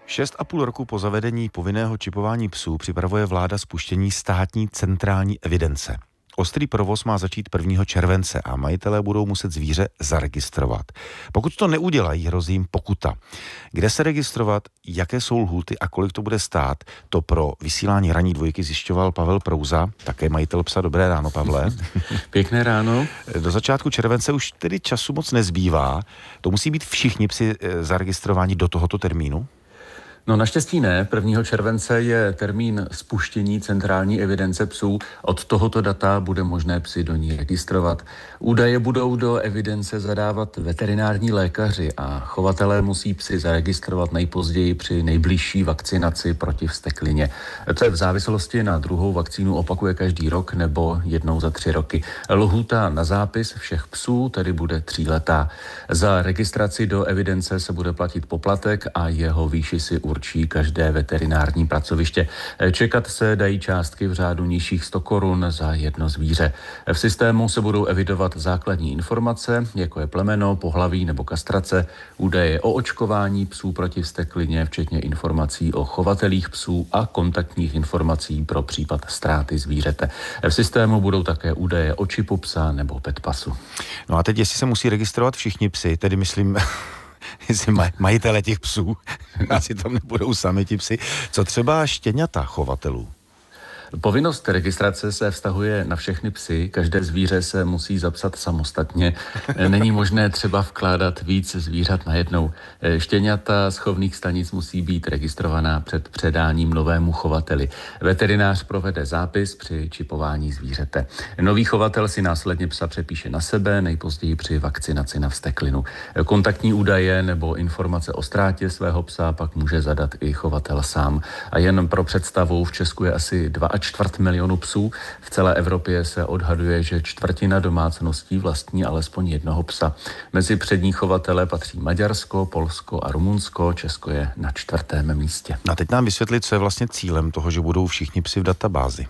6,5 roku po zavedení povinného čipování psů připravuje vláda spuštění státní centrální evidence. Ostrý provoz má začít 1. července a majitelé budou muset zvíře zaregistrovat. Pokud to neudělají, hrozí jim pokuta. Kde se registrovat, jaké jsou lhůty a kolik to bude stát, to pro vysílání Ranní dvojky zjišťoval Pavel Prouza, také majitel psa. Dobré ráno, Pavle. Pěkné ráno. Do začátku července už tedy času moc nezbývá. To musí být všichni psi zaregistrováni do tohoto termínu? No naštěstí ne. 1. července je termín spuštění centrální evidence psů. Od tohoto data bude možné psy do ní registrovat. Údaje budou do evidence zadávat veterinární lékaři a chovatelé musí psy zaregistrovat nejpozději při nejbližší vakcinaci proti vzteklině. To je v závislosti na druhou vakcínu opakuje každý rok nebo jednou za 3 roky. Lhůta na zápis všech psů tedy bude 3letá. Za registraci do evidence se bude platit poplatek a jeho výši si určí každé veterinární pracoviště. Čekat se dají částky v řádu nižších 100 korun za jedno zvíře. V systému se budou evidovat základní informace, jako je plemeno, pohlaví nebo kastrace, údaje o očkování psů proti vzteklině, včetně informací o chovatelích psů a kontaktních informací pro případ ztráty zvířete. V systému budou také údaje o čipu psa nebo petpasu. No a teď, jestli se musí registrovat všichni psi, tedy myslím... jestli majitele těch psů, asi tam nebudou sami ti psi. Co třeba štěňata chovatelů? Povinnost registrace se vztahuje na všechny psy, každé zvíře se musí zapsat samostatně. Není možné třeba vkládat víc zvířat najednou. Štěňata z chovných stanic musí být registrovaná před předáním novému chovateli. Veterinář provede zápis při čipování zvířete. Nový chovatel si následně psa přepíše na sebe, nejpozději při vakcinaci na vzteklinu. Kontaktní údaje nebo informace o ztrátě svého psa pak může zadat i chovatel sám. A jen pro představu, v Česku je asi 2,25 milionu psů. V celé Evropě se odhaduje, že 1/4 domácností vlastní alespoň jednoho psa. Mezi přední chovatele patří Maďarsko, Polsko a Rumunsko. Česko je na 4. místě. A teď nám vysvětlit, co je vlastně cílem toho, že budou všichni psi v databázi.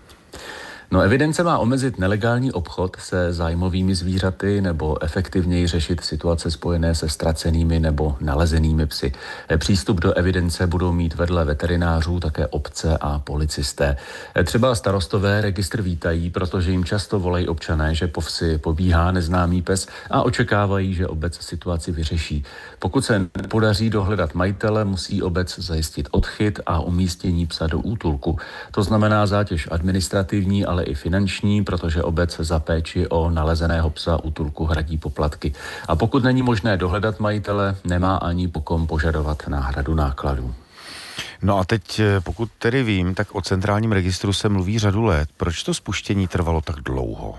No, evidence má omezit nelegální obchod se zájmovými zvířaty nebo efektivněji řešit situace spojené se ztracenými nebo nalezenými psy. Přístup do evidence budou mít vedle veterinářů také obce a policisté. Třeba starostové registr vítají, protože jim často volají občané, že po vsi pobíhá neznámý pes a očekávají, že obec situaci vyřeší. Pokud se nepodaří dohledat majitele, musí obec zajistit odchyt a umístění psa do útulku. To znamená zátěž administrativní, ale i finanční, protože obec za péči o nalezeného psa útulku hradí poplatky. A pokud není možné dohledat majitele, nemá ani po kom požadovat náhradu nákladů. No a teď, pokud tedy vím, tak o centrálním registru se mluví řadu let. Proč to spuštění trvalo tak dlouho?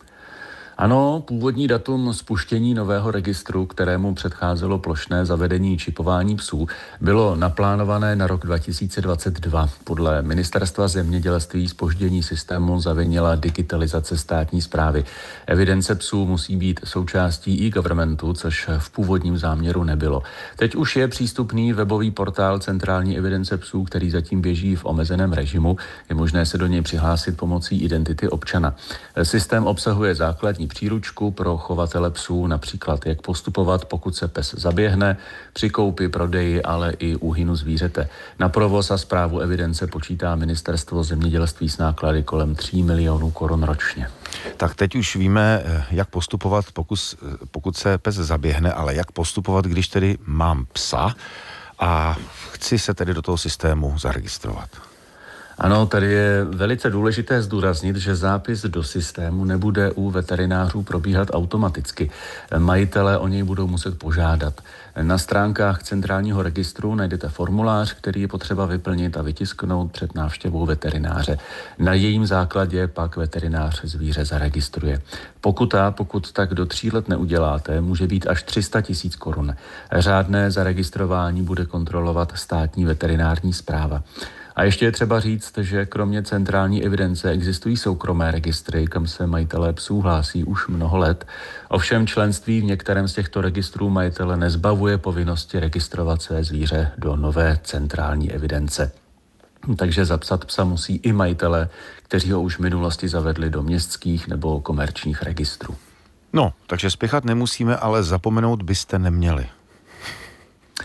Ano, původní datum spuštění nového registru, kterému předcházelo plošné zavedení čipování psů, bylo naplánované na rok 2022. Podle Ministerstva zemědělství zpoždění systému zavinila digitalizace státní správy. Evidence psů musí být součástí e-governmentu, což v původním záměru nebylo. Teď už je přístupný webový portál centrální evidence psů, který zatím běží v omezeném režimu. Je možné se do něj přihlásit pomocí identity občana. Systém obsahuje základní příručku pro chovatele psů, například jak postupovat, pokud se pes zaběhne, při koupi, prodeji, ale i úhynu zvířete. Na provoz a správu evidence počítá Ministerstvo zemědělství s náklady kolem 3 milionů korun ročně. Tak teď už víme, jak postupovat, pokud se pes zaběhne, ale jak postupovat, když tedy mám psa a chci se tedy do toho systému zaregistrovat. Ano, tady je velice důležité zdůraznit, že zápis do systému nebude u veterinářů probíhat automaticky. Majitelé o něj budou muset požádat. Na stránkách centrálního registru najdete formulář, který je potřeba vyplnit a vytisknout před návštěvou veterináře. Na jejím základě pak veterinář zvíře zaregistruje. Pokuta, pokud tak do 3 let neuděláte, může být až 300 000 korun. Řádné zaregistrování bude kontrolovat státní veterinární správa. A ještě je třeba říct, že kromě centrální evidence existují soukromé registry, kam se majitelé psů hlásí už mnoho let. Ovšem členství v některém z těchto registrů majitele nezbavuje povinnosti registrovat své zvíře do nové centrální evidence. Takže zapsat psa musí i majitele, kteří ho už v minulosti zavedli do městských nebo komerčních registrů. No, takže spěchat nemusíme, ale zapomenout byste neměli.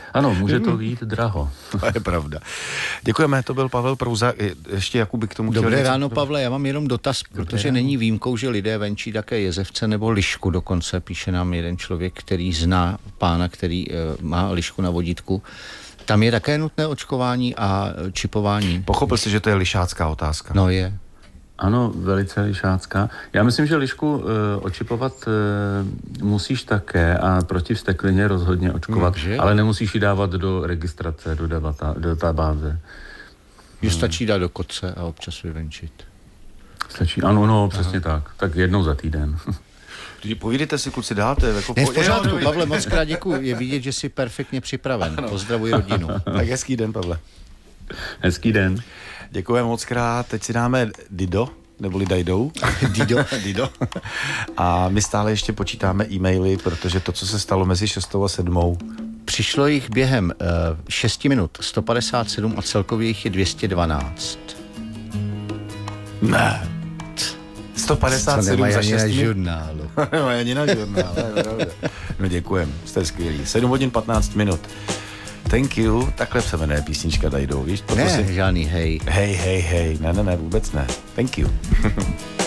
Ano, může to být draho. To je pravda. Děkujeme, to byl Pavel Prouza. Ještě Jakub by k tomu chtěl Dobré něco? ráno, Pavle, já mám jenom dotaz, protože není výjimkou, že lidé venčí také jezevce nebo lišku dokonce, píše nám jeden člověk, který zná pána, který má lišku na vodítku. Tam je také nutné očkování a čipování. Pochopil jsi, že to je lišácká otázka. No je. Ano, velice lišácká. Já myslím, že lišku očipovat musíš také a proti vzteklině rozhodně očkovat, ale nemusíš ji dávat do registrace, do databáze. Že stačí dát do koce a občas vyvenčit. Stačí, ano, no, přesně tak. Tak jednou za týden. Povídejte si, kluci, dáte. Jako Ne, v pořádku, Pavle, moc krát děkuji. Je vidět, že jsi perfektně připraven. Pozdravuji rodinu. Tak hezký den, Pavle. Hezký den. Děkujeme moc krát. Teď si dáme Dido, neboli Dajdou. Dido. A my stále ještě počítáme e-maily, protože to, co se stalo mezi 6. a 7. Přišlo jich během 6 minut 157 a celkově jich je 212. Ne. 157 za 6 minut. žurnálu. Nemají ani na žurnálu. No děkujem, jste skvělí. 7 hodin 15 minut. Thank you, takhle se jmenuje písnička Dajdou, víš? Ne, žádný hej. Hej, ne, vůbec ne. Thank you.